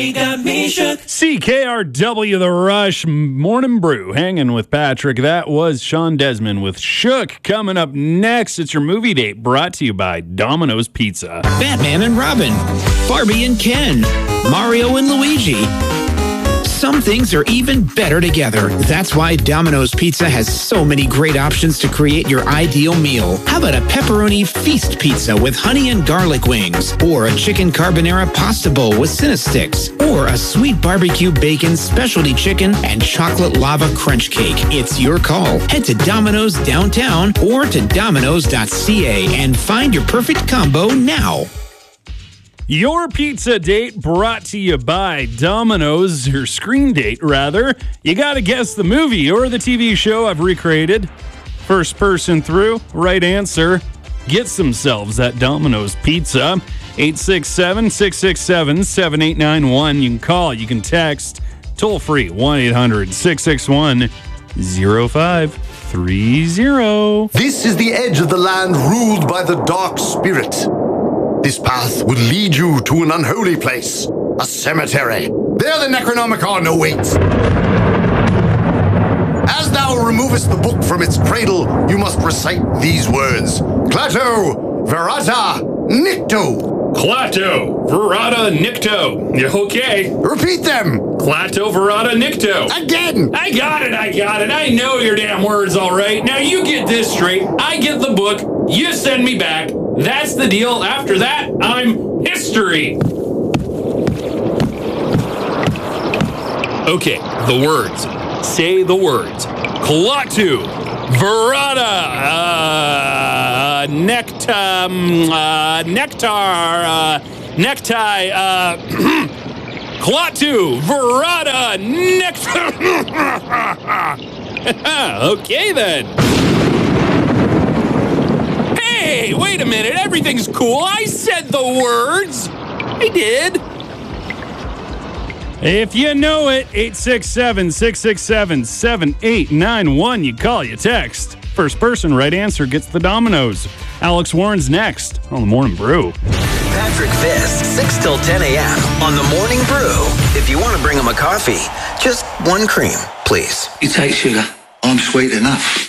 He got me shook. CKRW The Rush Morning Brew, hanging with Patrick. That was Sean Desmond with Shook. Coming up next, it's your movie date brought to you by Domino's Pizza. Batman and Robin, Barbie and Ken, Mario and Luigi. Some things are even better together. That's why Domino's Pizza has so many great options to create your ideal meal. How about a pepperoni feast pizza with honey and garlic wings? Or a chicken carbonara pasta bowl with Cinnasticks? Or a sweet barbecue bacon specialty chicken and chocolate lava crunch cake? It's your call. Head to Domino's downtown or to Domino's.ca and find your perfect combo now. Your pizza date brought to you by Domino's, your screen date, rather. You got to guess the movie or the TV show I've recreated. First person through, right answer, gets themselves at Domino's Pizza. 867-667-7891. You can call, you can text, toll free, 1-800-661-0530. This is the edge of the land ruled by the dark spirit. This path would lead you to an unholy place, a cemetery. There the Necronomicon awaits. As thou removest the book from its cradle, you must recite these words. Klaatu, Verata, Nikto. Klaatu, Verata, Nikto. Okay. Repeat them. Klaatu, Verata, Nikto. Again. I got it. I know your damn words, all right. Now you get this straight. I get the book. You send me back. That's the deal. After that, I'm history. Okay, the words. Say the words. Klaatu, Verata, nectar, necktie, Klaatu, Verata, nectar. Okay, then. Hey, wait a minute. Everything's cool. I said the words. I did. If you know it, 867-667-7891. You call, you text. First person, right answer gets the Domino's. Alex Warren's next on the Morning Brew. Patrick Viss, 6 till 10 a.m. on the Morning Brew. If you want to bring him a coffee, just one cream, please. You take sugar. I'm sweet enough.